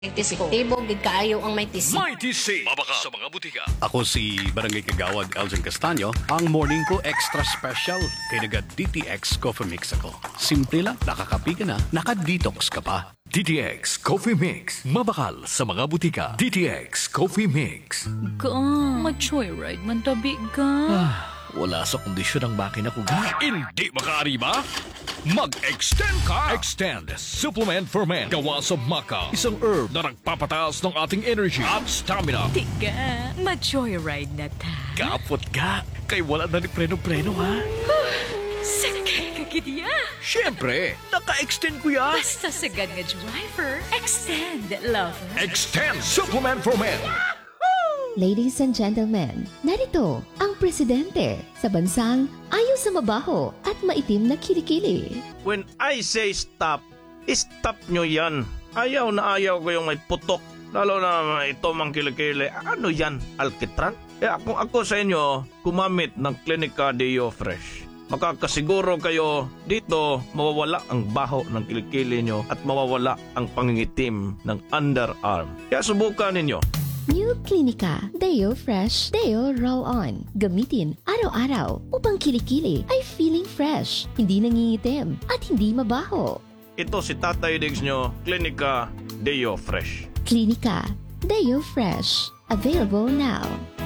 Epektibo, gid kaayo ang may tisi. May TC! Mabaka sa mga butika. Ako si Barangay Kagawad Elgin Castaño. Ang morning ko extra special kay naga DTX Coffee Mix ako. Simple lang, nakakapi ka na, naka-detox ka pa. DTX Coffee Mix. Mabakal sa mga butika. DTX Coffee Mix. Ma-joyride man tabi ka. Wala sa kondisyon ang makina ko ga. Hindi makaariba? Mag-extend ka! Extend Supplement for Men. Gawa sa maca. Isang herb na nagpapataas ng ating energy at stamina. Tiga, ma-joyride na ta. Kapot ga. Kay wala na ni preno-preno ha. Sakay ka gidya. Siyempre, naka-extend ko ya. Basta sagad nga driver, extend, lover. Extend Supplement for Men. Ladies and gentlemen, narito ang presidente sa bansang ayaw sa mabaho at maitim na kilikili. When I say stop, stop nyo yan. Ayaw na ayaw ko yung may putok. Lalo na ito mang kilikili. Ano yan? Alkitran? Kung ako sa inyo, kumamit ng Clinica Deo Fresh. Makakasiguro kayo dito mawawala ang baho ng kilikili nyo at mawawala ang pangingitim ng underarm. Kaya subukan ninyo. New Clinica Deo Fresh Deo Roll-On. Gamitin araw-araw upang kilikili ay feeling fresh, hindi nangingitim at hindi mabaho. Ito si Tatay Diggs nyo, Clinica Deo Fresh. Clinica Deo Fresh. Available now.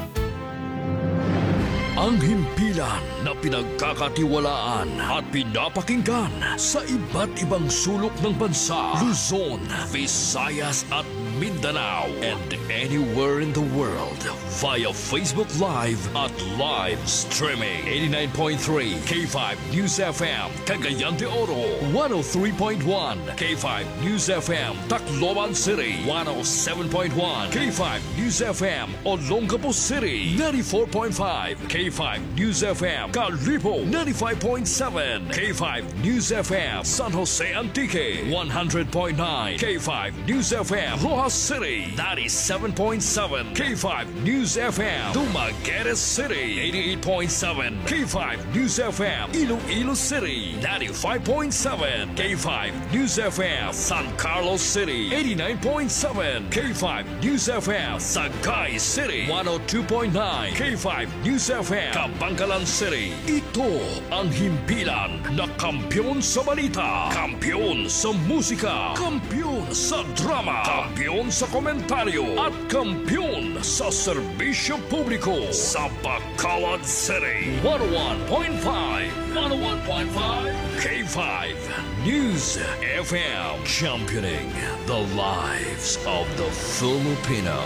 Ang himpilan na pinagkakatiwalaan at pinapakinggan sa iba't ibang sulok ng bansa, Luzon, Visayas at Mindanao, and anywhere in the world via Facebook Live at live streaming. 89.3 K5 News FM, Cagayan de Oro, 103.1 K5 News FM, Tacloban City, 107.1 K5 News FM, Olongapo City, 94.5 K5 News FM, Calibo, 95.7 K5 News FM, San Jose Antique, 100.9 K5 News FM, Rojas City, 97.7 K5 News FM, Dumaguete City, 88.7 K5 News FM, Iloilo City, 95.7 K5 News FM, San Carlos City, 89.7 K5 News FM, Sagay City, 102.9 K5 News FM, Kabangkalan City. Ito ang himpilan na kampyon sa balita, kampyon sa musika, kampyon sa drama, kampyon sa komentaryo, at kampyon sa serbisyo publiko sa Bacolod City. 101.5 K5 News FM, championing the lives of the Filipino.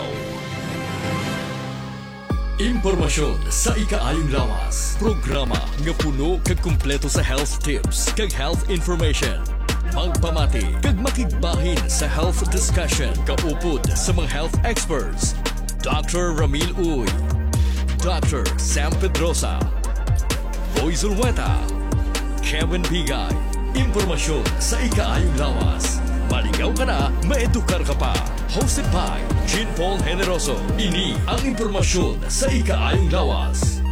Impormasyon sa ikaayong lawas. Programa nga puno kag kumpleto sa health tips kag health information. Magpamati kag makigbahin sa health discussion kaupod sa mga health experts. Dr. Ramil Uy, Dr. Sam Pedrosa, Boy Zulweta, Kevin Bigay. Impormasyon sa ikaayong lawas. Maligaw ka na, maedukar ka pa. Hosted by Jean Paul Generoso. Ini ang impormasyon sa ikaayong lawas.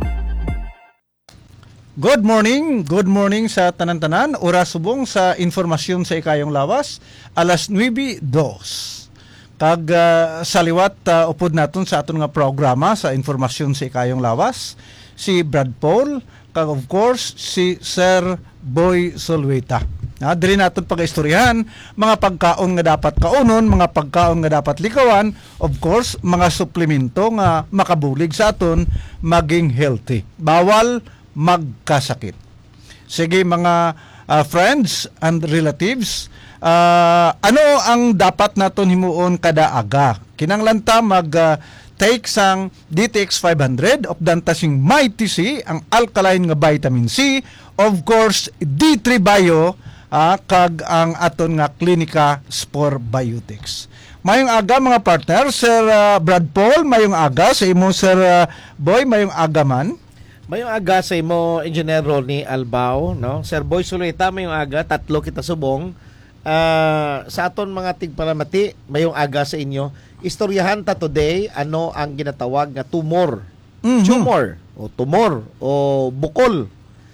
Good morning sa tanan-tanan. Oras subong sa informasyon sa ikayong lawas. Alas 9:02. Kag saliwat upod naton sa aton nga programa sa informasyon sa ikayong lawas. Si Brad Paul, kag of course si Sir Boy Solweta. Dili naton pag-istoryahan mga pagkaon nga dapat kaunon, mga pagkaon nga dapat likawan, of course, mga suplemento nga makabulig sa aton maging healthy. Bawal magkasakit. Sige mga friends and relatives, ano ang dapat naton himuon kada aga? Kinahanglan mag take sang DTX 500 of dantasing Mighty C, ang alkaline nga vitamin C, of course D3 Bio, kag ang aton nga Clinica Spore Biotics. Mayong aga mga partner, Sir Brad Paul, mayong aga sa imo Sir Boy, mayong aga man. Mayong aga sa imo Engineer Ronnie Albao, no? Sir Boy Suleta, mayong aga, tatlo kita subong. Sa aton mga tigpalamati, mayong aga sa inyo. Istoryahan ta today ano ang ginatawag nga tumor. Tumor o bukol.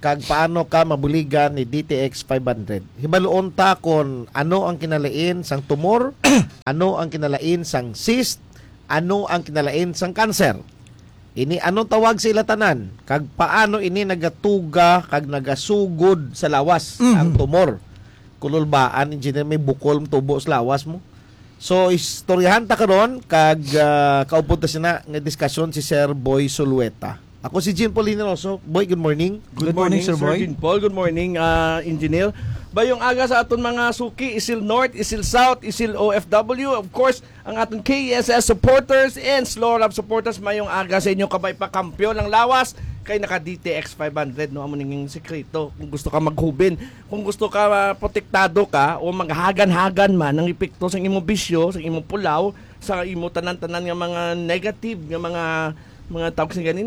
kag paano ka mabuligan ni DTX 500. Hibaluon ta kon ano ang kinalain sang tumor, ano ang kinalain sang cyst, ano ang kinalain sang cancer. Ini anong tawag sa ilatanan, kag paano ini nagatuga kag nagasugod sa lawas ang tumor. Kululbaan, engineer, may bukol tubo sa lawas mo. So, istoryahan ta karon kag kaupod ta sina nga diskusyon si Sir Boy Sulueta. Ako si Jean Paul Lineroso. Boy, good morning. Good morning, Sir Boy. Jean Paul. Good morning, engineer. Bayong aga sa aton mga suki, Isil North, Isil South, Isil OFW. Of course, ang aton KSS supporters and Slow Lab supporters, mayong aga sa inyo kabay pa kampyon ng lawas kay naka DTX 500, no, amo ninging sekreto. Kung gusto ka maghubin, kung gusto ka protektado ka o maghagan-hagan man ang epekto sa imong bisyo, sa imong pulaw, sa imo tanan-tanan nga mga negative nga mga tawag sa ganin,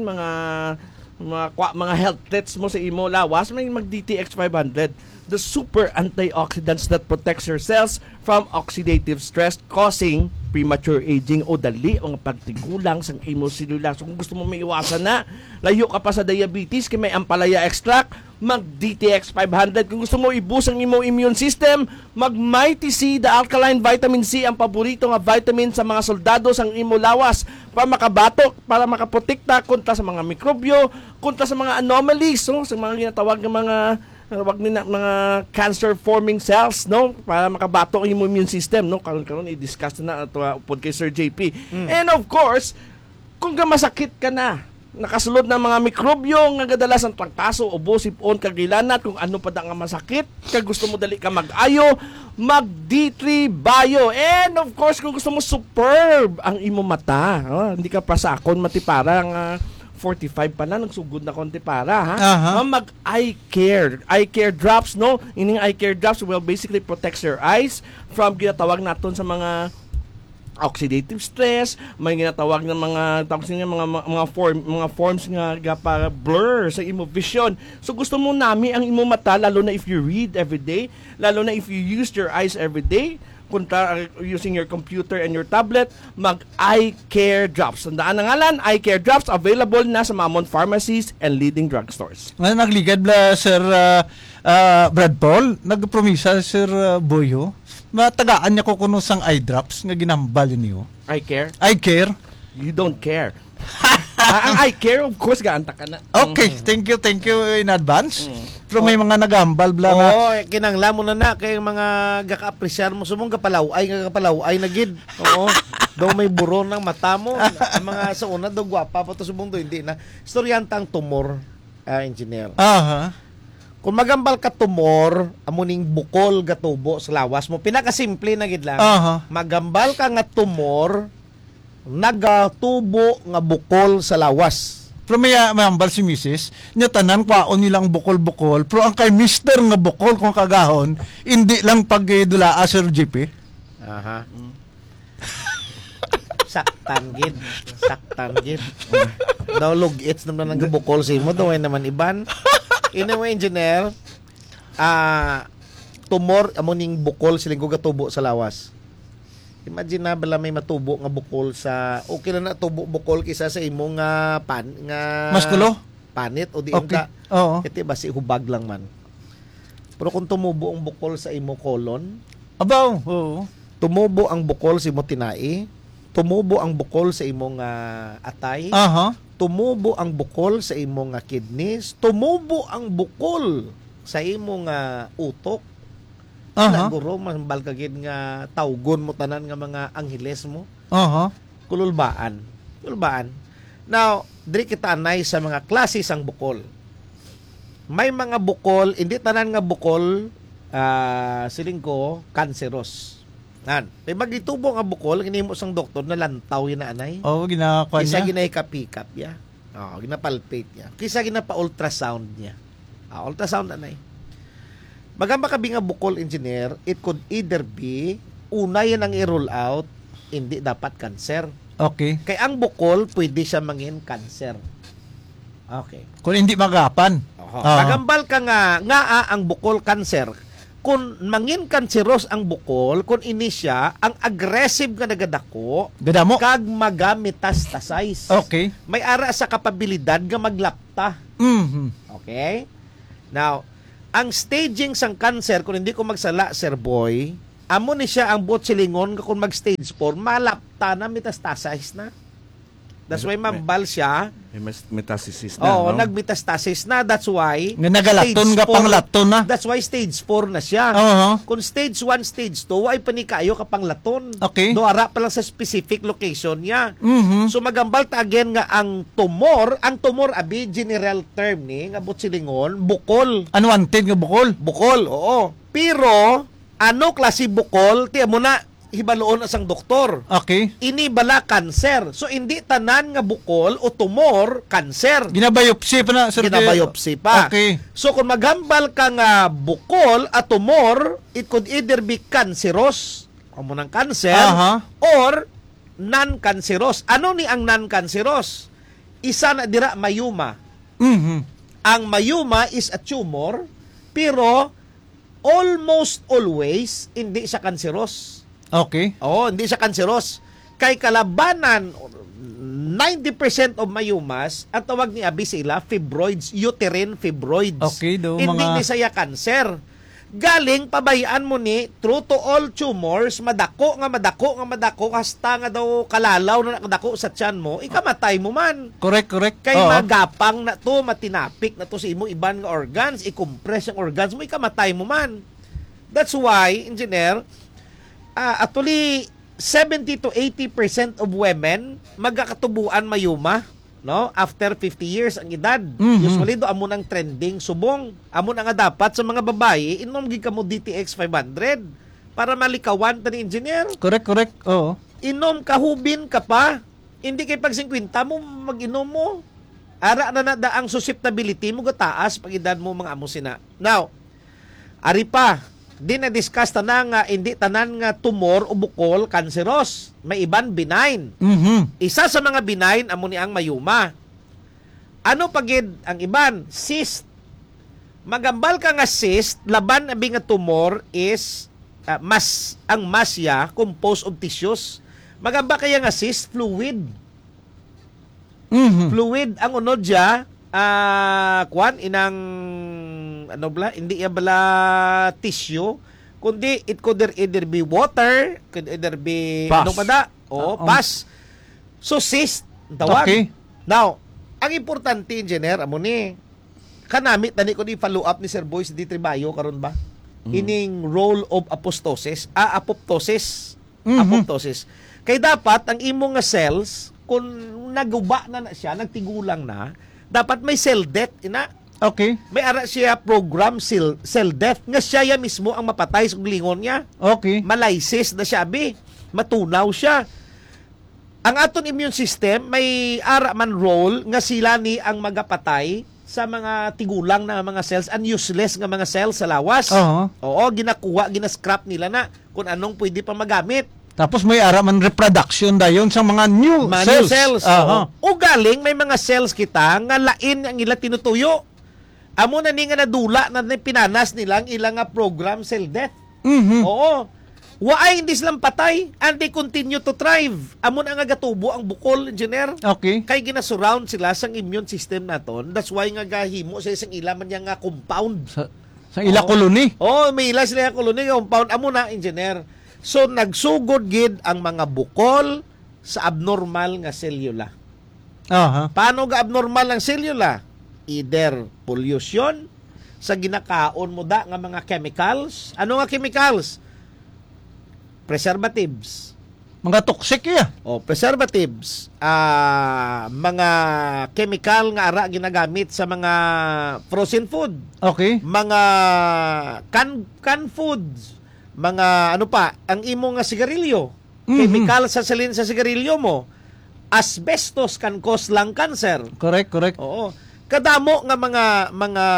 mga health threats mo sa imo lawas, may mag DTX 500, the super antioxidants that protects your cells from oxidative stress causing premature aging o dali ang pagtigulang sa imo selula. So kung gusto mo maiwasan na, layo ka pa sa diabetes, kay may ampalaya extract, mag DTX 500. Kung gusto mo i-boost ang imo immune system, mag Mighty C, the alkaline vitamin C, ang paborito nga vitamin sa mga soldado sang imo lawas para makabatok, para makaprotekta kontra sa mga mikrobyo, kontra sa mga anomalies, so, sa mga ginatawag ng mga cancer forming cells, no, para makabatok ang imo immune system, no. Karon i-discuss na ato upod kay Sir JP. And of course, kung masakit ka na, nakasulod ng mga mikrobyo nga kadalas ang trangkaso, ubo, sipon, kagilanat, kung ano pa nga masakit, kag gusto mo dali ka mag-ayo, mag D3 Bio. And of course, kung gusto mo superb ang imo mata, hindi ka pa sakon matipara nga 45 pa na, nagsugod na konti para, ha? Mag eye care drops, no? Ining eye care drops will basically protects your eyes from ginatawag naton sa mga oxidative stress, may ginatawag ng mga forms nga para blur sa imo vision. So gusto mo nami ang imo mata, lalo na if you read every day, lalo na if you use your eyes every day, kunta using your computer and your tablet, mag eye care drops. Tandaan ang ngalan, eye care drops, available na sa Mamon pharmacies and leading drugstores. Ngayon nagligad bla Sir Brad Paul, nagpromisa Sir Boyo, matagaan niya ko kuno sang eye drops nga ginambal niyo. Eye care? Eye care? You don't care. Ang eye care, of course, gaanta ka na. Okay, thank you in advance. Pero may mga nagambal bla nga. Kinangla mo na kay mga gaka-apresyar mo sumong kapalaw ay nagid. Oo. Daw may buro ng mata mo. Ang mga sa una daw gwapa pa to subong do hindi na. Istoryantang tumor, engineer. Kung magambal ka tumor, amuning bukol gatubo sa lawas mo, pinakasimple na gid lang. Magambal ka nga tumor, nagatubo nga bukol sa lawas. Pero may ambal si Mrs. Nya tanan kwaon nilang bukol-bukol. Pero ang kay Mr. nga bukol kung kagahon, hindi lang pagdula Sir JP. Saktan gid. Daw lugits naman ang bukol sa imo, daw ay naman iban. Anyway, engineer, tumor amuning bukol siling gatubo sa lawas. Imagine na bala may matubo nga bukol sa okay na tubo bukol kisa sa imo nga maskulo panit o di okay. Ka iti basi hubag lang man. Pero kung tumubo ang bukol sa imo colon, abaw, tumubo ang bukol sa imo tinai, tumubo ang bukol sa imo nga atay, tumubo ang bukol sa imo nga kidneys, tumubo ang bukol sa imo nga utok. Naguro mambal kagid nga tawgon mo tanan nga mga angheles mo. Kululbaan. Now, diri kita anay sa mga klase sang bukol. May mga bukol, hindi tanan nga bukol siling ko cancerous. May magitubo nga bukol, ginimo sang doktor na lantaw yun na anay. Ginakakuha niya. Kisa ginay-kapikap ya. Ginapalpate niya. Kisa ginapa-ultrasound niya. Ultrasound anay. Magamba kabi nga bukol, engineer, it could either be una yan ang i-rule out, hindi dapat cancer. Okay. Kaya ang bukol, pwede siya mangin cancer. Okay. Kung hindi magapan. Magambal ka nga ang bukol cancer. Kung mangin canceros ang bukol, kung ini siya, ang aggressive nga nagadako, gadamo, kag maga-metastasize. Okay. May ara sa kapabilidad nga maglapta. Mm-hmm. Okay? Now, ang staging sang cancer, kung hindi ko magsala, Sir Boy, amo ni siya ang botulingon kung mag-stage 4, malapta na, metastasis na. That's why mambal siya. May metastasis na, Oo, no? nagmetastasis na. That's why Nga nagalaton stage nga 4 panglaton na. That's why stage 4 na siya. Oo. Kung stage 1, stage 2, ay panikayo ka panglaton. Okay. Doara pa lang sa specific location niya. Mhm. So magambal ta again nga ang tumor abi general term ni nga botulingon, bukol. Unwanted nga bukol. Bukol, oo. Pero ano klase bukol? Tiyan mo na hibaloon asang doktor. Okay. Ini bala cancer. So hindi tanan nga bukol o tumor cancer. Ginabiopsy pa na, Sir. Ginabiopsy pa. Okay. So kung maghambal ka nga bukol at tumor, it could either be cancerous, amo ng cancer, Aha. or non-cancerous. Ano ni ang non-cancerous? Isa na dira mayuma. Mhm. Ang mayuma is a tumor, pero almost always hindi siya cancerous. Okay. Oo, hindi siya cancerous. Kay kalabanan, 90% of mayumas, ang tawag ni abi sila, fibroids, uterine fibroids. Okay, do Hindi mga ni saya cancer. Galing, pabayaan mo ni, true to all tumors, madako, hasta nga daw kalalaw na nakadako sa tiyan mo, ikamatay mo man. correct. Kay Oo. magapang na to, matinapik na to sa imo iban nga organs, i-compress ang organs mo, ikamatay mo man. That's why, engineer, actually, 70 to 80% of women magkakatubuan mayuma, no? After 50 years ang edad. Mhm. Usually do amo nang trending subong. Amo na nga dapat sa mga babae, inom gid kamo DTX 500 para malikawan ta ni engineer. Correct. Oo. Inom kahubin ka pa. Hindi kay pag 50 mo mag-inom mo. Ara na ang susceptibility mo gataas pag edad mo mga amo sina. Now, ari pa, di na-discuss tanan nga hindi tanan nga tumor o bukol cancerous. May iban benign. Mhm. Isa sa mga benign amo ni ang mayuma. Ano pagid ang iban? Cyst. Magambal ka nga cyst, laban abi nga tumor is ang masya composed of tissues. Magamba kaya nga cyst fluid. Mhm. Fluid ang unod diya, inang ano bala, hindi ya bala tissue, kundi it could either be water, could either be Pus. ano pa da? Pus. So cyst ang tawag. Okay. Now, ang importante engineer amo ni kanami tani ko ni follow up ni Sir Boy di Tribayo karon ba? Ining role of apoptosis. Apoptosis. Kay dapat ang imo nga cells kung naguba na siya, nagtigulang na, dapat may cell death ina. Okay. May ara siya program cell death nga siya mismo ang mapatay sa lingon niya. Okay. Malysis na siya abi. Matunaw siya. Ang aton immune system may ara man role nga sila ni ang magapatay sa mga tigulang na mga cells and useless nga mga cells sa lawas. Oo. Oo, ginascrap nila na kung anong pwede pa magamit. Tapos may ara man reproduction dayon sa mga new cells. Cells. Aha. O galing may mga cells kita nga lain ang ila tinutuyo. Amo na ni nga nadula na pinanas nila ang ilang nga program cell death. Mhm. Oo. Waay hindi silang patay and they continue to thrive. Amo na nga gatubo ang bukol, engineer. Okay. Kay gina-surround sila sa immune system naton. That's why nga gahimo sa isang ila man nga compound. Sa ila koloni. Oh, may ila sila nga colony compound. Amo na, engineer. So nagsugod gid ang mga bukol sa abnormal nga selula. Aha. Paano ga abnormal ang selula? Either pollution sa ginakaon mo da nga mga chemicals. Ano nga chemicals? Preservatives. Mga toxic ya. O preservatives, mga chemical nga ara ginagamit sa mga frozen food, Okay. mga canned foods, mga ano pa, ang imo nga sigarilyo, chemical sa salin sa sigarilyo mo, asbestos can cause lung cancer. Correct. Oo. Kadamo nga mga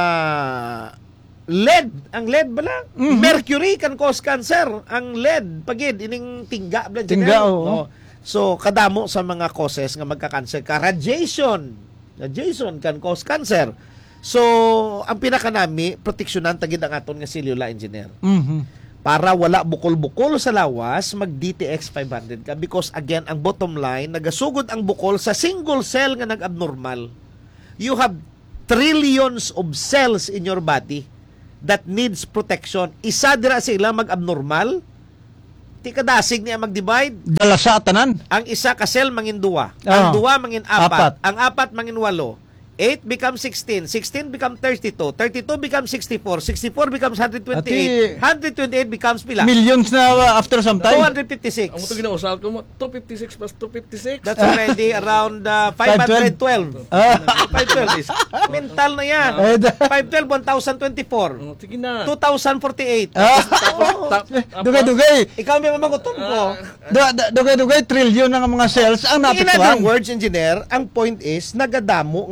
lead, ang lead bala, mercury can cause cancer. Ang lead, pagid ining tingga bala Tingga, oo. So kadamo sa mga causes nga magka-cancer ka. Radiation can cause cancer. So ang pinaka nami proteksyonan tagid ang aton nga cellular engineer. Mhm. Para wala bukol-bukol sa lawas, mag DTX 500 ka because again ang bottom line nagasugod ang bukol sa single cell nga nag-abnormal. You have trillions of cells in your body that needs protection. Isa dira sila mag-abnormal, ti kadasig niya mag-divide. Dala sa tanan. Ang isa ka cell mangin duwa. Ang duwa mangin apat. Apat. Ang apat mangin walo. 8 becomes 16. 16 becomes 32. 32 becomes 64. 64 becomes 128. 128 becomes pila? Millions na after some time. 256. Ang ito ginausal ko mo, 256 plus 256. That's already around 512. 512 is. Mental na yan. 512, 1024. Sige na. 2048. Dugay-dugay. Ikaw may mamangutom ko. Dugay-dugay, trillion ng mga cells ang In other napituan. words, engineer, ang point is, nagadamo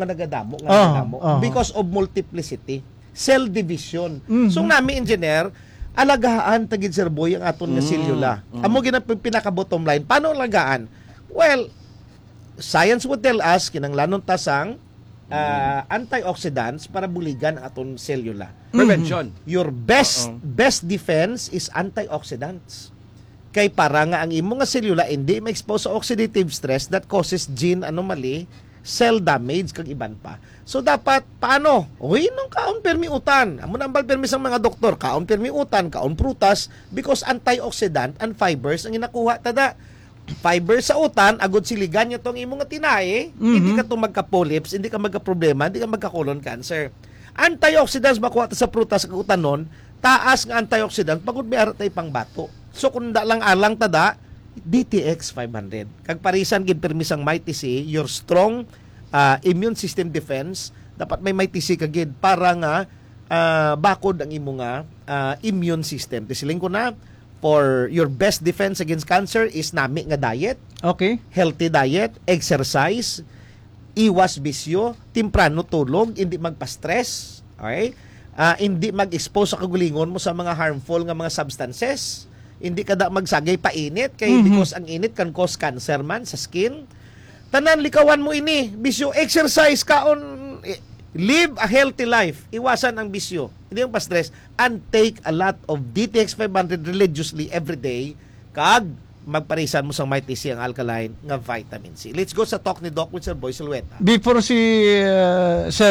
because of multiplicity. Cell division. So nami, engineer, alagaan tagid Sir Boy ang aton nga selula. Amo pinaka-bottom line. Paano alagaan? Well, science would tell us, kinanglanon tasang antioxidants para buligan ang aton selula. Prevention. Your best defense is antioxidants. Kay para nga ang imo nga selula hindi ma-expose sa oxidative stress that causes gene anomaly, cell damage, kag iban pa. So dapat, paano? Uy, nung kaon permiutan. Amo nang permis ang mga doktor, kaon permiutan, kaon prutas, because antioxidant and fibers ang ginakuha tada. Fiber sa utan, agod siligan nyo tong imong nga tinae, hindi ka to magka-polyps, hindi ka magka-problema, hindi ka magka-colon cancer. Antioxidants makuha ta sa prutas kag utanon, taas nga antioxidant, pagod may aratay pang bato. So kung lang alang tada, DTX 500. Kag parisan gid permisang Mighty C, your strong immune system defense, dapat may Mighty C kagid para nga bakod ang imo nga immune system. Tisiling ko na, for your best defense against cancer is nami nga diet. Okay. Healthy diet, exercise, iwas bisyo, timprano tulog, hindi magpa-stress, okay? Hindi mag-expose sa kagulingon mo sa mga harmful nga mga substances. Hindi ka da magsagay pa init kay because ang init can cause cancer man sa skin. Tanan likawan mo ini, bisyo, exercise kaon, live a healthy life. Iwasan ang bisyo. Hindi yung pa-stress and take a lot of DTX 500 religiously every day kag magparisan mo sa Mighty C ang alkaline nga vitamin C. Let's go sa talk ni Doc with Sir Boy Sulueta. Before si Sir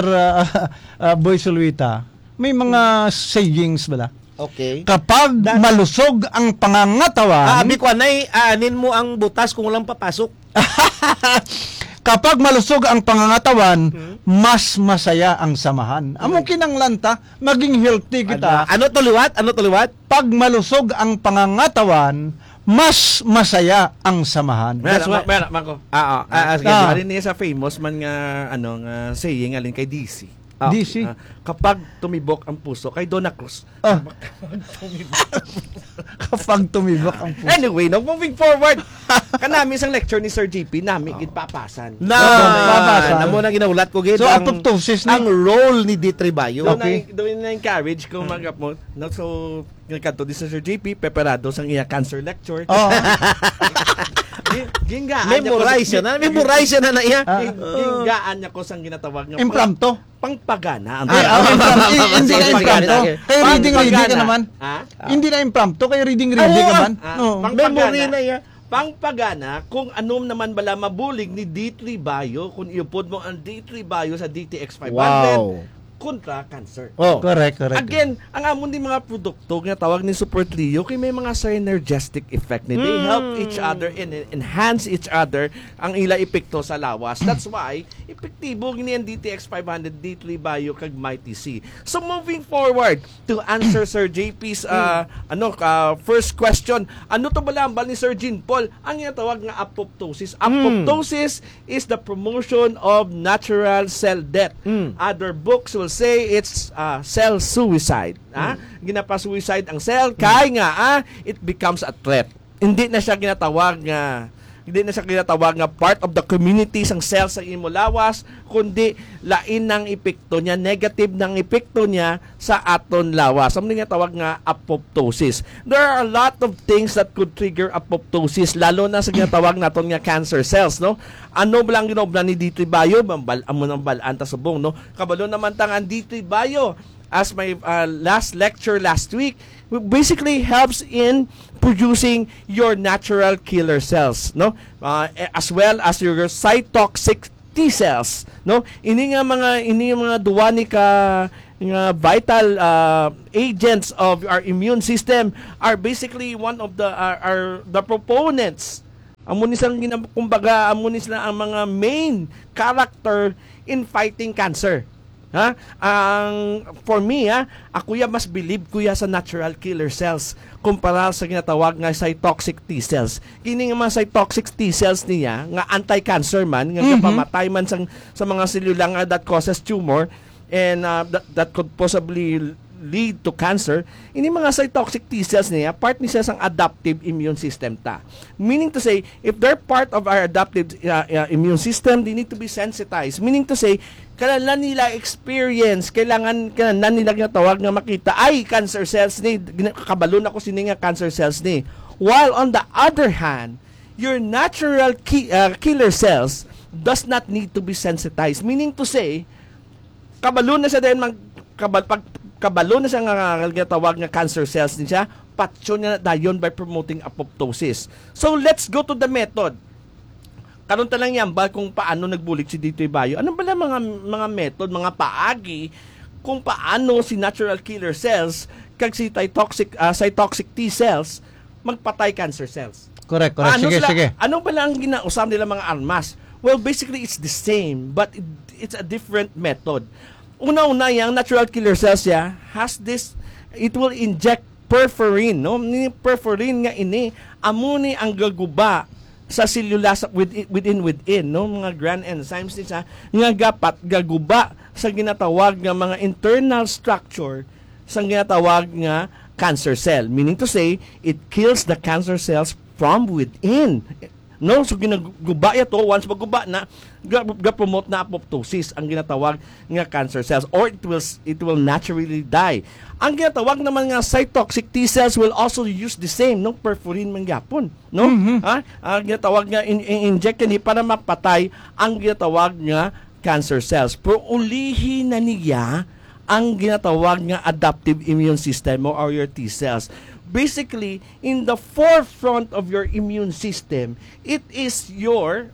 Boy Sulueta, may mga sayings bala. Okay. Kapag malusog ang pangangatawan, Abi ko anay, aanin mo ang butas kung walang papasok. kapag malusog ang pangangatawan, mas masaya ang samahan. Amo kinanglanta, maging healthy kita. Ano to liwat? Pag malusog ang pangangatawan, mas masaya ang samahan. That's why, Marco. Sige. Alin niya sa famous man nga nga saying alin kay DC. DC. Kapag tumibok ang puso kay Donna Cruz. Kapag tumibok ang puso. Anyway, no, moving forward. Kanami isang lecture ni Sir JP, nami gid papasan. Na mo na ginaulat ko gid So apoptosis ang role ni D3 Bayo. Doon na encourage kung mag-upload. No, so kanto di sa Sir JP preparado sang iya cancer lecture. Memorize na iya. Gingaan niya ko sang ginatawag nga Impromptu. pangpagana. Hindi na impromptu. Kaya reading ka naman. Hindi na impromptu. Kaya reading ka naman. Memory na iya. Pangpagana, kung anom naman bala mabulig ni D3 Bio, kung iupod mo ang D3 Bio sa DTX 500, kontra cancer. Correct. Again, ang amon din mga produkto nga tawag ni Super Trio kay may mga synergistic effect ni. They help each other and enhance each other ang ila epekto sa lawas. That's why epektibo gini ang DTX 500, D3 Bio kag Mighty C. So moving forward to answer Sir JP's first question, ano to balambal ni Sir Jean Paul? Ang tawag nga apoptosis. Apoptosis is the promotion of natural cell death. Other books will say it's cell suicide. Ginapa-suicide ang cell kay nga it becomes a threat. Hindi na siya ginatawag nga part of the community sang cell sa imo lawas, kundi lain ng epekto niya, negative ng epekto niya sa aton lawas. Amo nga tawag nga apoptosis. There are a lot of things that could trigger apoptosis, lalo na sa ginatawag naton nga cancer cells, no? Ano blang ginobla ni D3 Bio? Amo nang balaan ta subong, no? Kabalo naman tang ang D3 Bio, as my last lecture last week, basically helps in producing your natural killer cells, no? As well as your cytotoxic T cells, no? Ini nga mga duwani ka nga vital agents of our immune system are basically one of the are the proponents. Amo ni sang kumbaga amo ni sila ang mga main character in fighting cancer. Ha? For me, ako mas believe kuya sa natural killer cells kumpara sa ginatawag nga cytotoxic T cells. Kini nga mga cytotoxic T cells niya nga anti-cancer man, nga pamatay man sa mga selula nga that causes tumor and that could possibly lead to cancer. Ini mga cytotoxic T cells niya, part ni siya sang adaptive immune system ta. Meaning to say, if they're part of our adaptive immune system, they need to be sensitized. Meaning to say, kailangan nila experience, kailangan nila nga tawag nga makita, ay, cancer cells ni, kabalo na ko sini nga cancer cells ni. While on the other hand, your natural killer cells does not need to be sensitized. Meaning to say, kabalo na siya din kabalo na siya nga tawag nga cancer cells din siya, patso niya dayon by promoting apoptosis. So let's go to the method. Karon ta lang yan ba kung paano nagbulig si Ditoy Bayo? Ano ba mga method, mga paagi kung paano si natural killer cells kag si cytotoxic T cells magpatay cancer cells? Correct. Sige. Ano ba lang ginausam nila mga armas? Well, basically it's the same but it's a different method. Una-una yang natural killer cells has this, it will inject perforin, no? Perforin nga ini amo ni ang gaguba sa selula within, no? Mga grand enzymes nisa nga gapat gaguba sa ginatawag nga mga internal structure sa ginatawag nga cancer cell. Meaning to say, it kills the cancer cells from within. No, so ginaguba ito, once maguba na, ga-promote na apoptosis ang ginatawag nga cancer cells, or it will naturally die. Ang ginatawag naman nga cytotoxic T cells will also use the same, no, perforin man gyapon, no? Ang ginatawag nga inject ni para mapatay ang ginatawag nga cancer cells. Pero ulihin na niya ang ginatawag nga adaptive immune system or your T cells. Basically, in the forefront of your immune system, it is your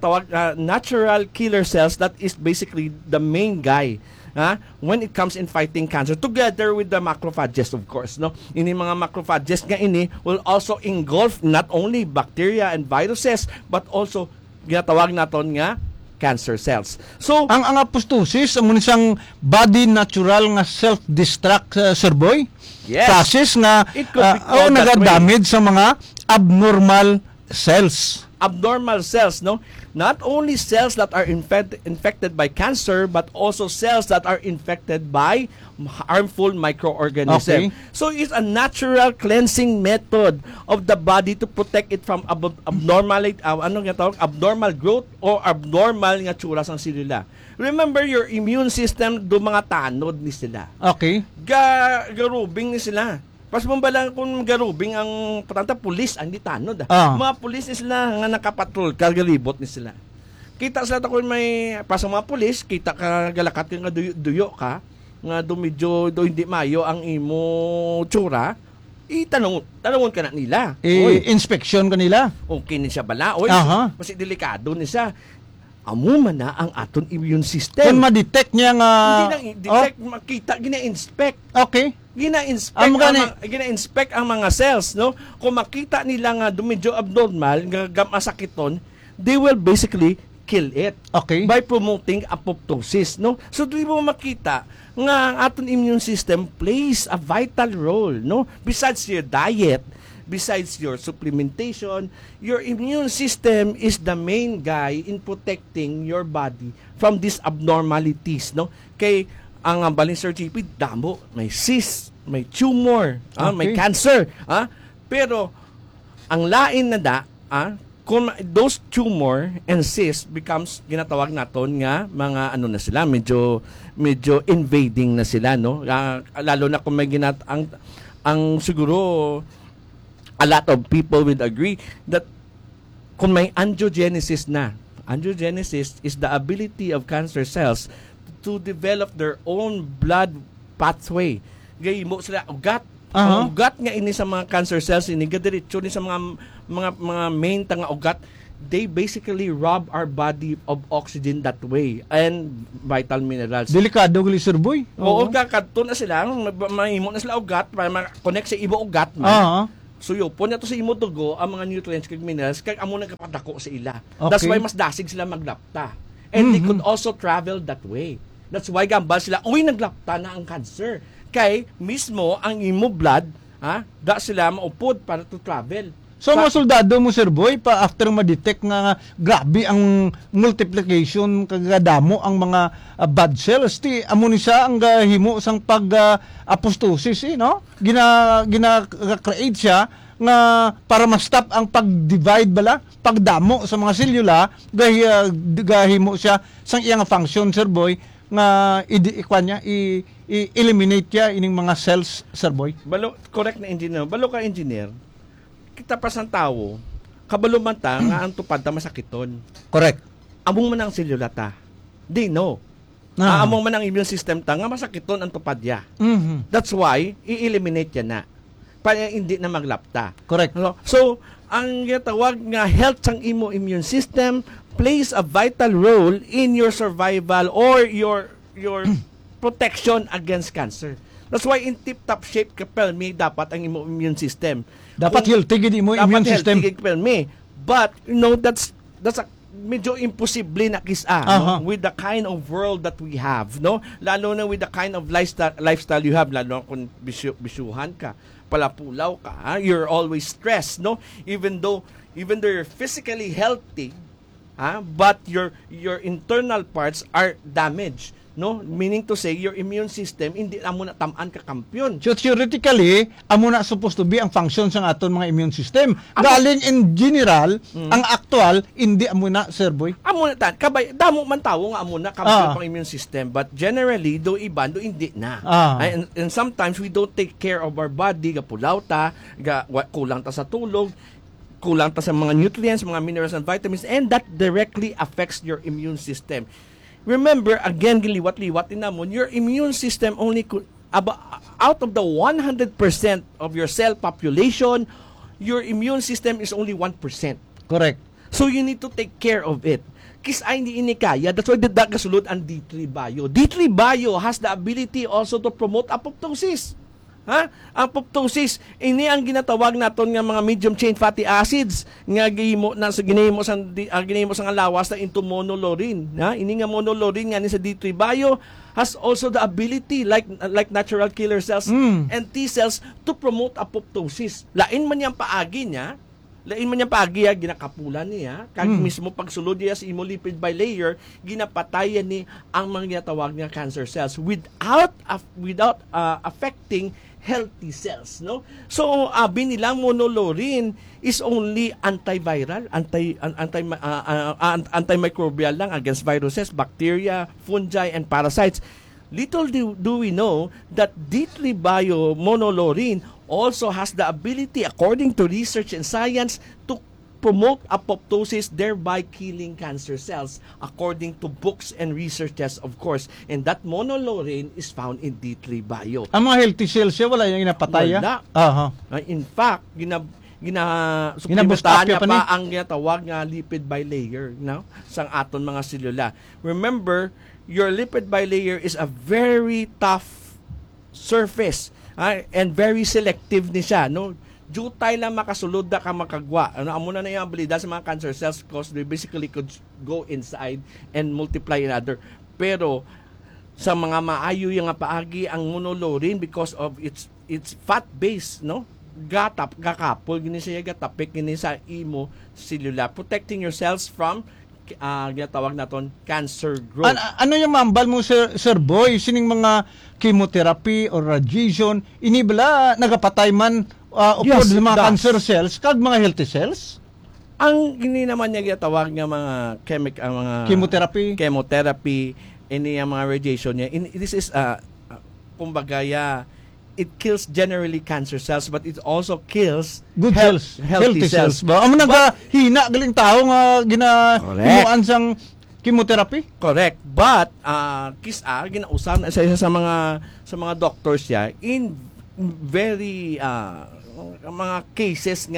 natural killer cells that is basically the main guy when it comes in fighting cancer, together with the macrophages, of course. No? Ini mga macrophages nga ini will also engulf not only bacteria and viruses, but also ginatawag naton nga cancer cells. So, ang apoptosis amo ni sang body natural nga self-destruct, Sir Boy. Yes. Process nga nagadamage sa mga abnormal cells. Abnormal cells, no? Not only cells that are infected by cancer, but also cells that are infected by harmful microorganisms. Okay. So it's a natural cleansing method of the body to protect it from abnormal growth or abnormal nga tsura sang selula. Remember, your immune system do mga tanod ni sila. Okay. Garubing ni sila. Pas mo ba lang kung garubing ang patanta pulis ang di tanod. Mga pulis ni sila nga nakapatrol, kagalibot ni sila. Kita sila ta kung may pas mga pulis, kita ka galakat nga duyo ka, nga medyo hindi mayo ang imo tsura. Tanungon ka na nila. Inspection ka nila. Okay ni siya bala. Kasi delikado ni siya. Amo man na ang aton immune system. Kung ma-detect niya nga... Hindi na detect, makita, gina-inspect. Okay. Gina-inspect ang mga cells, no? Kung makita nila nga medyo abnormal, nga masakiton, they will basically kill it. Okay. By promoting apoptosis, no? So, di mo makita nga ang aton immune system plays a vital role, no? Besides your diet, besides your supplementation, your immune system is the main guy in protecting your body from these abnormalities, no? Kay ang balin Sir JP, damo, may cyst, may tumor, may cancer, pero ang lain na kung those tumor and cyst becomes ginatawag naton nga mga na sila, medyo invading na sila, no? Lalo na kung may ang siguro a lot of people would agree that kung may angiogenesis na, angiogenesis is the ability of cancer cells to develop their own blood pathway. Gay mo sila ugat. Ang ugat nga ini sa mga cancer cells ini gadiretso ni sa mga main tanga ugat they basically rob our body of oxygen that way and vital minerals. Delikado gali Sir Boy. Oo, kakadto na sila, mahimo na sila ugat para ma-connect sa ibo ugat man. Ah. So po na to sa imo dugo ang mga nutrients kag minerals kag amo nagapadako sa ila. Okay. That's why mas dasig sila maglapta. And they could also travel that way. That's why gambal sila, uy naglapta na ang cancer. Kay mismo ang imo blood, da sila maupod para to travel. So mga soldado mo Sir Boy pa after ma-detect nga grabe ang multiplication kagadamo ang mga bad cells ti amo ni siya ang himo sang pag apoptosis no gina-create siya nga para ma-stop ang pag-divide bala pagdamo sa mga selula gahimo siya sang iyang function Sir Boy nga i-eliminate niya ining mga cells Sir Boy. Balo correct na engineer. Balo ka engineer. Kita pa sang tao, kabalo man ta nga ang tupad ta masakiton. Correct. Among man ang selula ta. Di no. Among man ang immune system ta nga masakiton ang tupad ya. That's why i-eliminate ya na. Para hindi na maglapta. Correct. So, ang gitawag nga health sang imo immune system plays a vital role in your survival or your protection against cancer. That's why in tip-top shape kapelmi dapat ang imo immune system. Dapat healthy gid imo immune system. Dapat healthy kapelmi. But that's a medyo imposible na kisa no? With the kind of world that we have, no? Lalo na with the kind of lifestyle you have, lalo kung bisuhan ka, palapulaw ka, you're always stressed, no? Even though you're physically healthy, but your internal parts are damaged. No, meaning to say your immune system hindi amo na tamaan ka kampiyon. So theoretically, amo na supposed to be ang function sa aton mga immune system. Galing in general, ang actual hindi amo na Sir Boy. Amo na kabay damo man tawo nga amo na kampiyon pang immune system, but generally do iban do hindi na. And sometimes we don't take care of our body, gapulaw ta, kulang ta sa tulog, kulang ta sa mga nutrients, mga minerals and vitamins, and that directly affects your immune system. Remember, again, giliwat-liwat din namon, your immune system only out of the 100% of your cell population, your immune system is only 1%. Correct. So you need to take care of it. Kis ay hindi inikaya, that's why gasulod ang D3 Bio. D3 Bio has the ability also to promote apoptosis. Apoptosis, ini ang ginatawag naton nga mga medium chain fatty acids nga gihimo sang lawas na into monolaurin. Ini nga monolaurin nga ni sa D3 Bio has also the ability like natural killer cells and T cells to promote apoptosis. Lain man yang paagi niya, ginakapulan niya, kag mismo pagsulod niya sa lipid bilayer, ginapatayan ni ang mga ginatawag nga cancer cells without affecting healthy cells, no? So, binilang monolaurin is only antiviral, antimicrobial lang against viruses, bacteria, fungi, and parasites. Little do we know that D3 Bio monolaurin also has the ability, according to research and science, to promote apoptosis, thereby killing cancer cells, according to books and researches, of course. And that monolaurin is found in D3 Bio. Ang mga healthy cells siya, wala yung inapatay? Wala. In fact, Ginaboost niya up pa ang ginatawag nga lipid bilayer, no? Sang aton mga selula. Remember, your lipid bilayer is a very tough surface, and very selective ni siya, no? Jutay lang makasulod ka makagwa. Amo na yung abilidad sa mga cancer cells because they basically could go inside and multiply in other. Pero sa mga maayo yung paagi ang monolaurin because of its fat base, no? Gakapol gini siya gatapik gini sa imo cellular, protecting your cells from ginatawag naton cancer growth. Ano yung mambal mo Sir Boy sining mga chemotherapy or radiation inibala nagapatay man upod sa mga cancer cells kag mga healthy cells? Ang gini naman niya ginatawag nga mga mga chemotherapy ini ang mga radiation niya. This is kumbaga it kills generally cancer cells, but it also kills good cells, healthy cells. Amo hina galing tao nga ginahimuan sang chemotherapy? Correct. But ginausap na isa sa mga doctors niya in very mga cases nga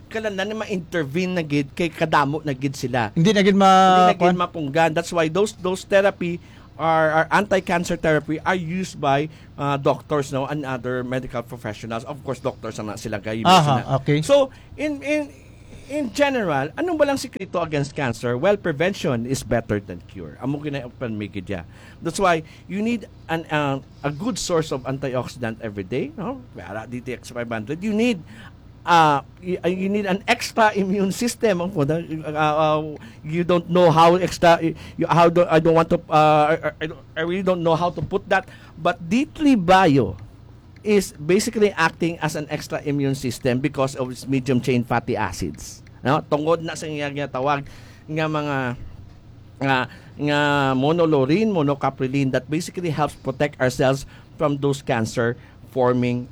kalanan na ma-intervene na gid kay kadamo na gid sila. Hindi na gid Hindi na gid mapunggan. That's why those therapy are anti-cancer therapy are used by doctors and other medical professionals. Of course, doctors na sila kayo. Okay. So, in general, anong ba lang sikreto against cancer? Well, prevention is better than cure. Amo ginapan mi gid ya. That's why you need a good source of antioxidant every day, no? Para DTX 500. You need an extra immune system. You don't know how extra. I don't want to. I really don't know how to put that. But D3 Bio is basically acting as an extra immune system because of its medium chain fatty acids. No, tungod na sa nga tawag nga mga nga monolaurin, monocaprilin that basically helps protect our cells from those cancer forming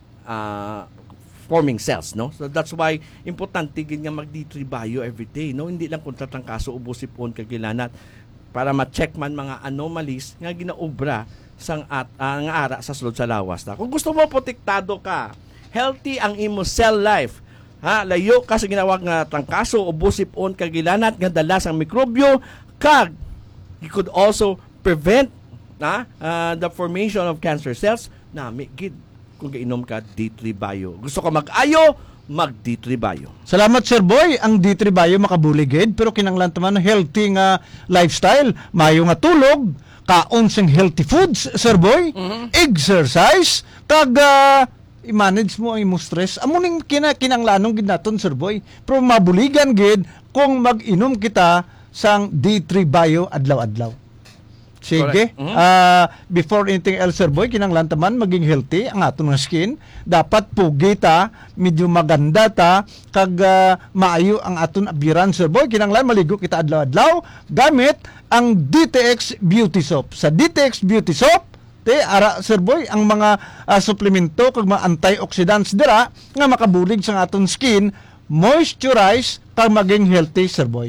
cells, no? So that's why importante gid nga mag D3 Bio every day, no? Hindi lang kung tatangkaso ubo sipon kagilanat para ma-check man mga anomalies nga ginaobra sang nga ara sa sulod sa lawas ta. Kung gusto mo protektado ka, healthy ang imo cell life, layo ka sa ginawag nga trangkaso o busipon kagilanat nga dala sang mikrobyo, kag you could also prevent the formation of cancer cells na gid kung gainom ka D3 Bio. Gusto ka mag-ayo, mag D3 Bio. Salamat Sir Boy. Ang D3 Bio makabuligid pero kinanglan taman healthy nga lifestyle, mayo nga tulog, kaon sing healthy foods, Sir Boy, exercise, kag i-manage mo ang imo stress. Amo ning kinanglanong gid naton, Sir Boy. Pero mabuligan gid kung mag-inom kita sang D3 Bio adlaw-adlaw. Sige. Before anything else, Sir Boy, kinanglan taman maging healthy ang aton nga skin. Dapat pugi ta, medyo maganda ta, kag maayo ang aton abiran, Sir Boy. Kinanglan maligo kita adlaw-adlaw gamit ang DTX Beauty Soap. Sa DTX Beauty Soap, ara Sir Boy, ang mga suplemento kag mga antioxidants dira nga makabulig sa aton skin, moisturize kag maging healthy, Sir Boy.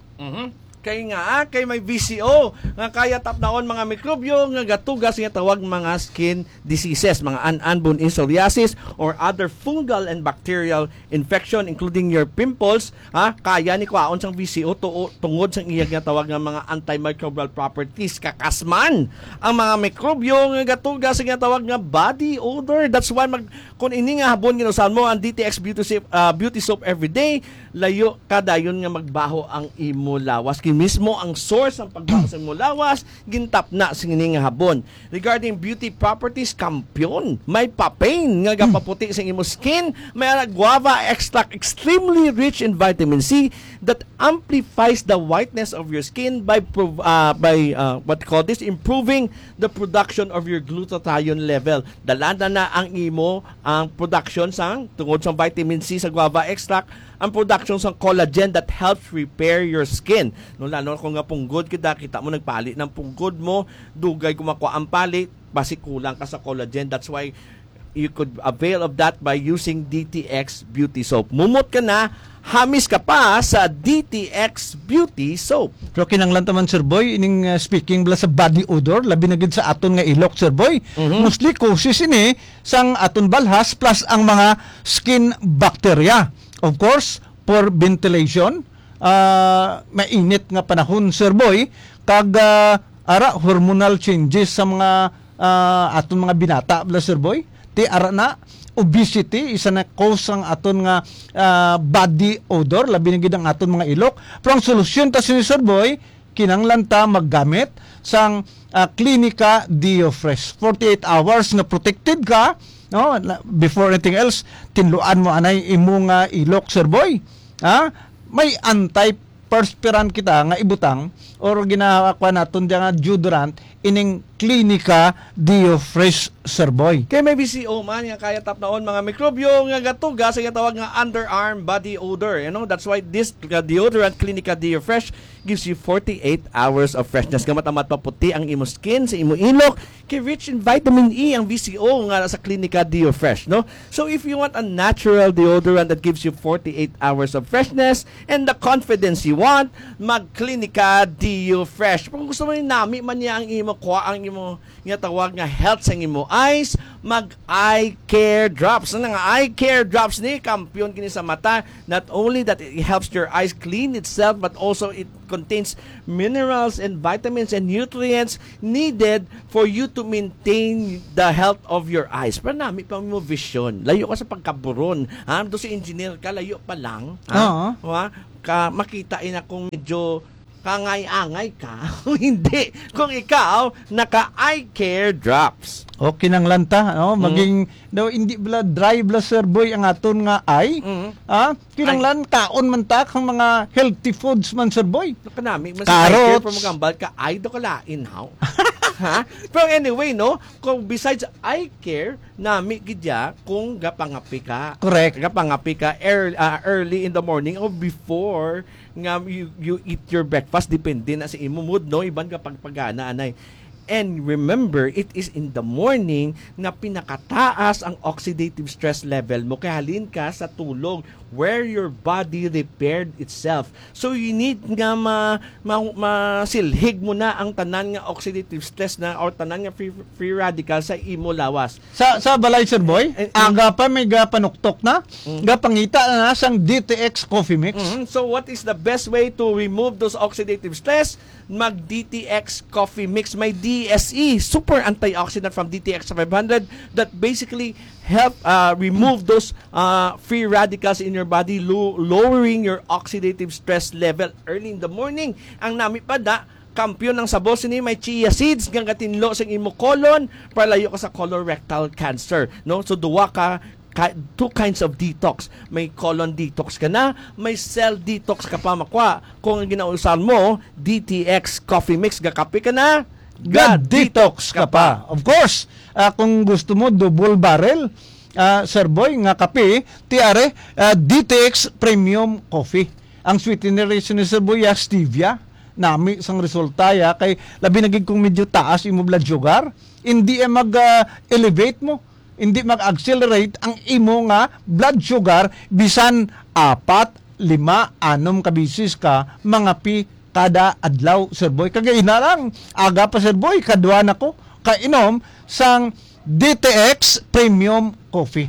Kay may VCO nga kaya tapnaon mga mikrobyo nga gatugas nga tawag mga skin diseases, mga unborn psoriasis or other fungal and bacterial infection including your pimples, kaya ni kwaon sang VCO tungod sang iyang nga tawag nga mga antimicrobial properties, kakasman ang mga mikrobyo nga gatugas nga tawag nga body odor. That's why kung ini nga habon ginusahan mo ang DTX Beauty Soap every day, layo kadayon nga magbaho ang imo lawas. Mismo ang source ng pagbaho sa imo lawas, gintap na sa nga habon. Regarding beauty properties, kampiyon, may papain nga gapaputi sa imo skin, may guava extract extremely rich in vitamin C that amplifies the whiteness of your skin by improving the production of your glutathione level. Dalanda na ang imo ang production sang tungod sa vitamin C sa guava extract, ang production sa collagen that helps repair your skin. No, lalo kung nga punggod kita mo nagpali ng punggod mo, dugay kumakuha ang pali, basi kulang ka sa collagen. That's why you could avail of that by using DTX Beauty Soap. Mumot ka na, hamis ka pa sa DTX Beauty Soap. Pero kinanglan taman, Sir Boy, ining speaking bala sa body odor, labi na gid sa aton nga ilok, Sir Boy. Mostly causes ini sang aton balhas plus ang mga skin bacteria. Of course, for ventilation, mainit nga panahon, Sir Boy, kag hormonal changes sa mga aton mga binata, Sir Boy. Ara na obesity isa na cause ang aton nga body odor, labi na gid ang aton mga ilok. Pero ang solusyon ta si Sir Boy, kinanglan ta maggamit sang Clinica DeoFresh. 48 hours na protected ka, no? Before anything else, tinluan mo anay imo nga ilok, Sir Boy. May anti-perspirant kita nga ibutang or ginawa naton nga deodorant ining Clinica DeoFresh, Sir Boy. Kay may VCO man nga kaya tapnaon mga mikrobyo nga gatuga sa tawag nga underarm body odor. You know, that's why this deodorant Clinica DeoFresh gives you 48 hours of freshness. Gamat amat paputi ang imo skin sa imo ilok, kay rich in vitamin E ang VCO nga sa Clinica Deo Fresh, no? So if you want a natural deodorant that gives you 48 hours of freshness and the confidence you want, mag Clinica Deo Fresh. Kung gusto mo yung nami man niya ang imo kuha ang imo nga tawag nga health sa imo eyes, mag eye care drops. Ano nga eye care drops ni kampiyon kini sa mata. Not only that it helps your eyes clean itself, but also it contains minerals and vitamins and nutrients needed for you to maintain the health of your eyes. Pero nami pa mo vision. Layo ka sa pagkaburon. Ha? Do si engineer ka, layo pa lang. Ha? Ka makita ina kung medyo kangay-angay ka. Hindi. Kung ikaw, naka-eye care drops. Okay nang lanta, no? Maging hindi bla dry bla sir boy ang aton nga ay. Kinanglan kaon man ta kang mga healthy foods man sir boy. Kanami mas carrots. From magambal ka ay do kalain how. Ha? Pero anyway, no, kung besides eye care, nami gidya kung gapangapi ka. Correct. Gapangapi ka early in the morning or before nga you eat your breakfast, depende na sa imo mood, no, iban ka pagpagana anay. And remember, it is in the morning na pinakataas ang oxidative stress level mo. Kaya halin ka sa tulog where your body repaired itself. So you need nga masilhig mo na ang tanan nga oxidative stress na or tanan nga free radical sa imo lawas. Sa balay sir boy, aga pa may gapanuktok na, gapangita na sang DTX coffee mix. So what is the best way to remove those oxidative stress? Mag DTX coffee mix. May DSE, super antioxidant from DTX 500 that basically help remove those free radicals in your body, lowering your oxidative stress level early in the morning. Ang nami pa da, kampiyon ng sabol sini may chia seeds nga gatinlo sa imo colon para layo ka sa colorectal cancer, no? So duwa ka two kinds of detox. May colon detox ka na, may cell detox ka pa makwa. Kung ginausan mo, DTX coffee mix, gakape ka na, detox ka pa. Of course, kung gusto mo double barrel, sir boy, nga kape, tiare, DTX premium coffee. Ang sweetener ni sir boy, stevia. Nami sang resulta ya, kay labi naging kung medyo taas imo blood sugar, hindi mag-elevate mo, hindi mag-accelerate ang imo nga blood sugar bisan 4, 5, 6 kabisis ka mga pi kada adlaw sir boy. Kagay na lang aga pa sir boy kadwa nako kainom sang DTX premium coffee.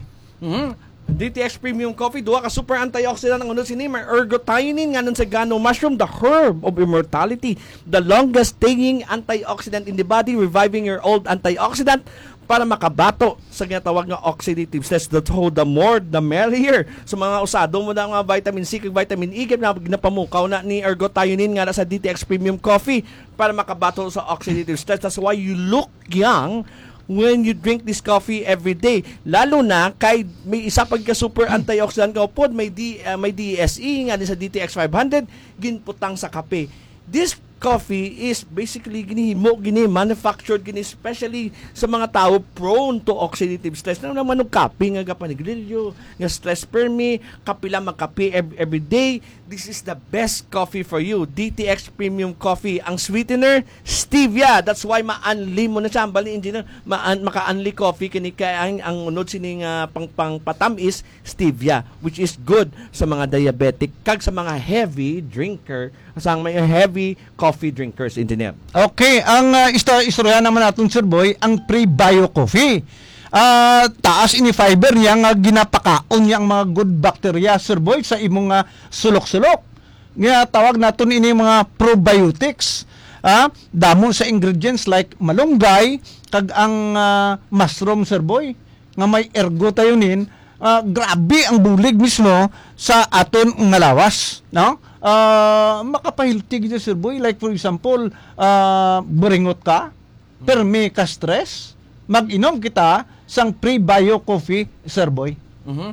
DTX Premium Coffee, duha ka super antioxidant ang unod sini, may ergothioneine nga nun sa gano mushroom, the herb of immortality, the longest staying antioxidant in the body, reviving your old antioxidant para makabato sa ginatawag nga oxidative stress. The more, the merrier. So mga usado mo na nga vitamin C kag vitamin E, ginapamukaw na ni ergothioneine nga na sa DTX Premium Coffee para makabato sa oxidative stress. That's why you look young when you drink this coffee every day. Lalo na kay may isa pag ka super antioxidant ka upod, may DSE nga din sa DTX 500 ginputang sa kape. This coffee is basically manufactured especially sa mga tao prone to oxidative stress. Nang naman ng kape nga gapanigrilyo, nga stress permi, kapila magkape every day. This is the best coffee for you. DTX Premium Coffee. Ang sweetener, stevia. That's why ma-unli mo na siya. Ang bali engineer, maka-unli coffee kini kaya ang unod sining pang patam is stevia, which is good sa mga diabetic kag sa mga heavy drinker, sa mga heavy coffee drinkers, engineer. Okay, ang istorya naman natin sir boy, ang pre-bio coffee. Taas ini fiber niya nga ginapakaon niya ang mga good bacteria sir boy sa imong sulok-sulok. Nga tawag naton ini mga probiotics. Damo sa ingredients like malunggay kag ang mushroom sir boy nga may ergothioneine. Grabe ang bulig mismo sa aton nga lawas, no? Makapahiltig niya sir boy, like for example buringot ka pero may ka stress, mag-inom kita sang pre-bio coffee sir boy.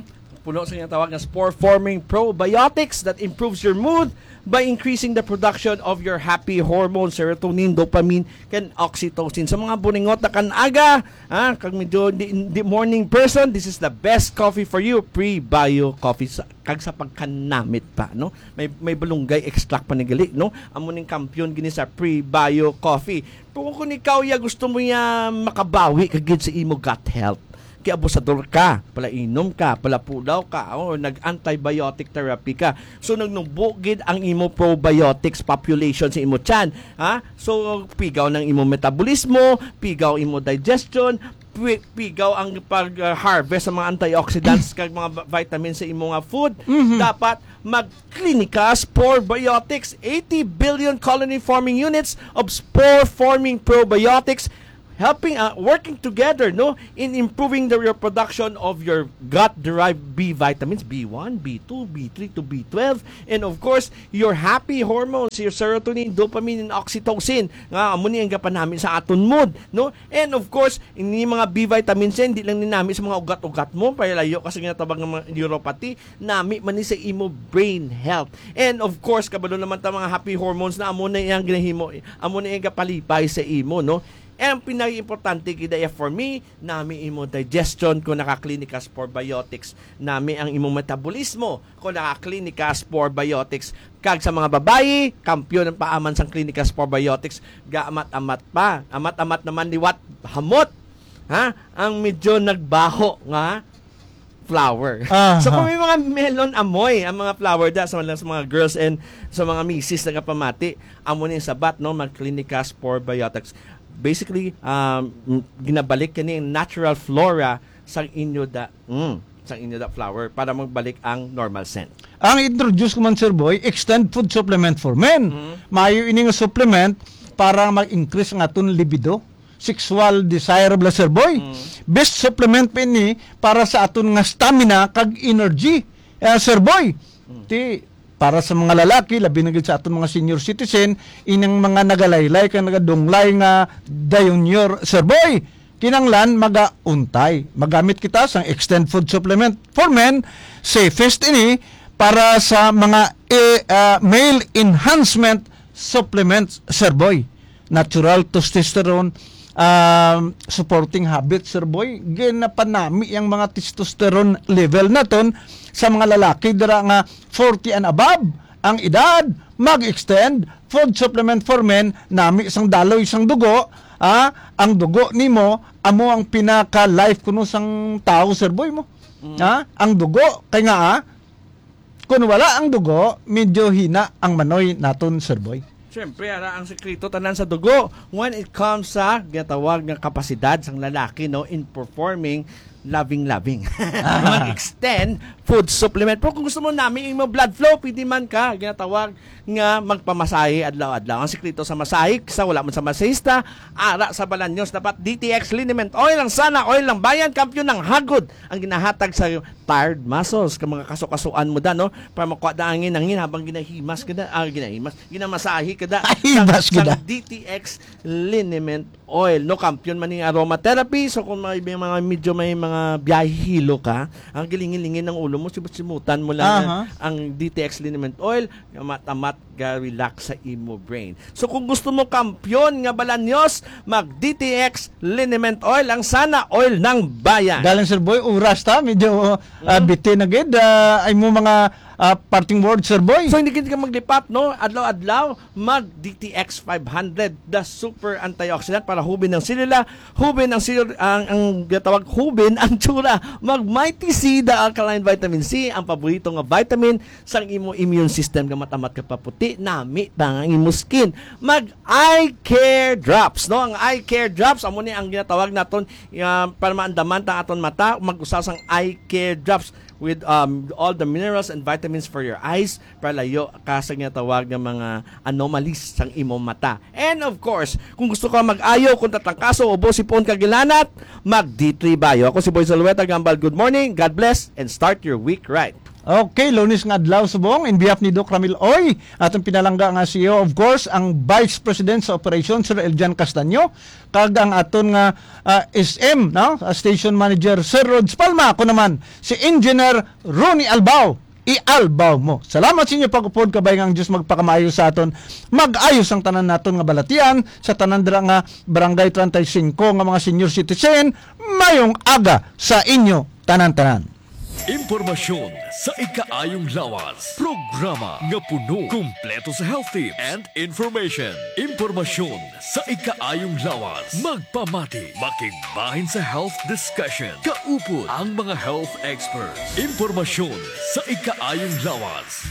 puno sa tinatawag na spore-forming probiotics that improves your mood by increasing the production of your happy hormones, serotonin, dopamine, and oxytocin. Sa mga buningot na kanaga, kag medyo di morning person, this is the best coffee for you, Pre-Bio Coffee. Kag sa pagkanamit pa, no? May balunggay extract pa ni gali, no? Amo ning kampiyon gini sa Pre-Bio Coffee. Kung ikaw gusto mo makabawi kagid sa imo gut health, kaya abusador ka, pala inom ka, pala pulaw ka, nag-antibiotic therapy ka. So nagnubugid ang imo probiotics population sa imo tiyan, ha? So pigaw ng imo metabolismo, pigaw imo digestion, pigaw ang pag-harvest sa mga antioxidants kag mga vitamins sa imo nga food. Dapat mag-Clinica Sporebiotics, 80 billion colony forming units of spore forming probiotics, helping working together in improving your production of your gut-derived B vitamins, B1, B2, B3 to B12, and of course your happy hormones, your serotonin, dopamine, and oxytocin nga amo ni ang gapan sa aton mood, and of course ini mga B vitamins hindi lang ninami sa mga ugat-ugat mo palayo kasi ginatabang ng neuropathy, nami man ni sa imo brain health, and of course kabalo naman ta mga happy hormones na amo na iyang ginahimo, amo na iyang kapalipay sa imo, ang pinaka-importante kidaya for me, nami imo digestion kung naka-Clinica Sporebiotics, nami ang imo metabolismo kung naka-Clinica Sporebiotics. Kag sa mga babayi, kampiyon ng paaman sang Clinica Sporebiotics, gaamat-amat pa. Amat-amat naman liwat hamot, ang medyo nagbaho nga flower. So kung may mga melon amoy ang mga flower sa mga girls and sa mga misis na kapamati, amo ni sabat mag-Clinica Sporebiotics. Basically, ginabalik kani ang natural flora sa inyo da flower para magbalik ang normal scent. Ang introduce ko man, Sir Boy, extend food supplement for men. Maayo ini nga supplement para mag-increase ang aton libido, sexual desirable, Sir Boy. Best supplement pa ini para sa aton nga stamina kag energy, Sir Boy. Para sa mga lalaki, labi na sa aton mga senior citizen, inang mga nagalaylay, kang nagadunglay nga dayon Sir Boy, kinanglan magauntay. Magamit kita sa extend food supplement for men, safest ini para sa mga male enhancement supplements, Sir Boy. Natural testosterone, supporting habits, Sir Boy. Ginapanami ang mga testosterone level naton sa mga lalaki dira nga 40 and above ang edad, mag-extend food supplement for men, nami isang daloy isang dugo, ang dugo nimo amo ang pinaka life kuno sang tao, Sir Boy mo. Ang dugo kay nga kung wala ang dugo, medyo hina ang manoy naton, Sir Boy. Siyempre, ang sekreto tanan sa dugo when it comes sa ginatawag nga kapasidad sang lalaki in performing loving. Mag-extend food supplement. Pero kung gusto mo namin yung blood flow, pwede man ka, ginatawag nga magpamasahe adlaw-adlaw. Ang sekreto sa masahe, sa wala man sa masahista, ara sa Balanyos, dapat DTX Liniment Oil ang sana, oil ng bayan, kampiyon ng hagod, ang ginahatag sa tired muscles, ka mga kasukasuan mo para makuha da angin habang ginahimas ka ginamasahe ka sa DTX Liniment Oil. Kampiyon man yung aromatherapy, so kung may mga medyo may mga biyahilo ka, ang gilingin-lingin ng ulo mo, simutan mo lang ang DTX Liniment Oil, matamat relax sa imo brain. So kung gusto mo kampiyon nga Balanyos, mag DTX Liniment Oil ang sana oil ng bayan. Galing, Sir Boy, oras ta medyo bitin na gid ay mo mga parting word, Sir Boy. So hindi ka maglipat adlaw-adlaw, mag DTX 500, the super antioxidant para hubin ng selula, ang gatawag hubin ang tsura, mag Mighty C, the alkaline vitamin C, ang paborito nga vitamin sang imo immune system nga matamat ka paputi, nami ang imo skin. Mag Eye Care Drops, ang Eye Care Drops amo ni ang ginatawag naton para maandaman ta aton mata, mag-usa sang Eye Care Drops with all the minerals and vitamins for your eyes para layo ka sa ginatawag ng mga anomalies sang imong mata. And of course, kung gusto ka mag-ayo kung tatangkaso o sipon kagilanat, mag D3 Bio. Ako si Boy Zalueta Gambal. Good morning, God bless, and start your week right. Okay, Lunes nga adlaw subong in behalf ni Doc Ramil Oy, atong pinalangga nga CEO, of course, ang Vice President sa Operation Sir Eljan Castaño, kag ang aton nga SM, no? Station Manager Sir Rods Palma, ako naman si Engineer Ronnie Albao. I-albaw mo. Salamat sa inyo pag-upod, kabay nga ang Diyos magpakamayo sa aton. Mag-ayos ang tanan naton nga balatian sa tanan dira nga Barangay 35 nga mga senior citizen. Mayong aga sa inyo tanan-tanan. Impormasyon sa ikaayong lawas. Programa nga puno, kumpleto sa health tips and information. Impormasyon sa ikaayong lawas. Magpamati, makigbahin sa health discussion. Kaupod ang mga health experts. Impormasyon sa ikaayong lawas.